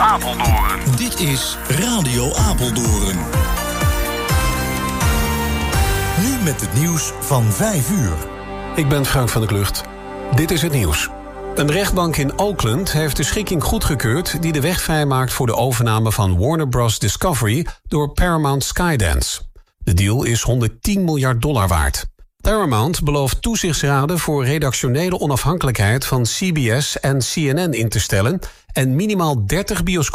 Apeldoorn. Dit is Radio Apeldoorn. Nu met het nieuws van 5 uur. Ik ben Frank van der Klucht. Dit is het nieuws. Een rechtbank in Oakland heeft de schikking goedgekeurd die de weg vrijmaakt voor de overname van Warner Bros. Discovery door Paramount Skydance. De deal is $110 miljard waard. Paramount belooft toezichtsraden voor redactionele onafhankelijkheid van CBS en CNN in te stellen en minimaal 30 bioscopen